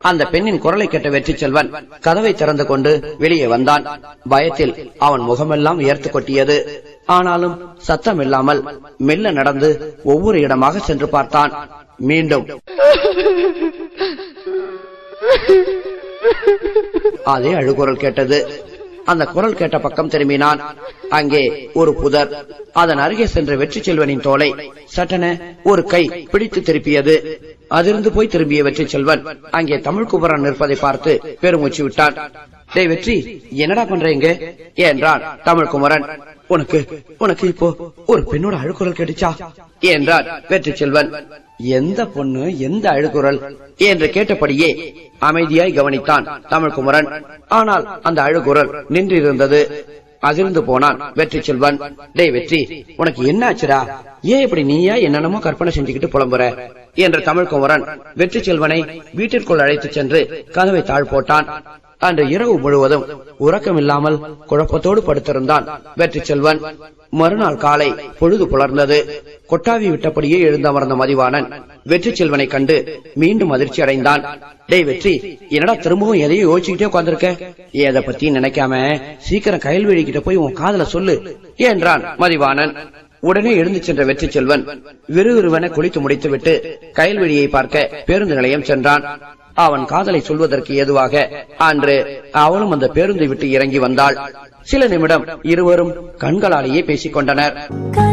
அந்த பெண்ணின் குரலை கேட்ட வெற்றி செல்வன் கதவை திறந்து கொண்டு வெளியே வந்தான். பயத்தில் அவன் முகமெல்லாம் வியர்த்து கொட்டியது. ஆனாலும் சத்தம் இல்லாமல் மெல்ல நடந்து ஒவ்வொரு இடமாக சென்று பார்த்தான். மீண்டும் அதே அழுகுரல் கேட்டது. அந்த குரல் கேட்ட பக்கம் திரும்பினான். அங்கே ஒரு புதர். அதன் அருகே சென்ற வெற்றி செல்வனின் தோலை சட்டென ஒரு கை பிடித்து திருப்பியது. அதிர்ந்து போய் திரும்பிய வெற்றி செல்வன் அங்கே தமிழ்குமரன் நிற்பதை பார்த்து பெருமூச்சு விட்டான். டேய் வெற்றி, என்னடா பண்றீங்க என்றான் தமிழ்குமரன். உனக்கு இப்போ ஒரு பெண்ணோட அழுகுரல் கேட்டுச்சா என்றான் வெற்றி செல்வன். எந்த பொண்ணு, எந்த அழுகுரல் என்று கேட்டபடியே அமைதியாய் கவனித்தான் தமிழ்குமரன். ஆனால் அந்த அழுகுரல் நின்றிருந்தது. அதிர்ந்து போனான் வெற்றி செல்வன். டேய் வெற்றி, உனக்கு என்ன ஆச்சுடா? ஏன் இப்படி நீயா என்னென்னமோ கற்பனை செஞ்சுக்கிட்டு புலம்புற என்ற தமிழ்குமரன் வெற்றி செல்வனை வீட்டிற்குள் அழைத்துச் சென்று கதவை தாழ் போட்டான். அன்று இரவு முழுவதும் உறக்கமில்லாமல் குழப்பத்தோடு படுத்திருந்தான் வெற்றி செல்வன். மறுநாள் காலை பொழுது புலர்ந்தது. கொட்டாவி விட்டபடியே எழுந்தமர்ந்த மதிவாணன் வெற்றி செல்வனை கண்டு மீண்டும் அதிர்ச்சி அடைந்தான். டேய் வெற்றி, என்னடா திரும்பவும் எதையும் யோசிச்சுக்கிட்டே உட்கார்ந்திருக்க? எதை பத்தி நினைக்காம சீக்கிரம் கயல்வெளி கிட்ட போய் உன் காதல சொல்லு என்றான் மதிவாணன். உடனே எழுந்து சென்ற வெற்றி செல்வன் விறுவிறுவென குளித்து முடித்துவிட்டு கயல்வெளியை பார்க்க பேருந்து நிலையம் சென்றான். அவன் காதலை சொல்வதற்கு ஏதுவாக அன்று அவளும் அந்த பேருந்தை விட்டு இறங்கி வந்தாள். சில நிமிடம் இருவரும் கண்களாலேயே பேசிக் கொண்டனர்.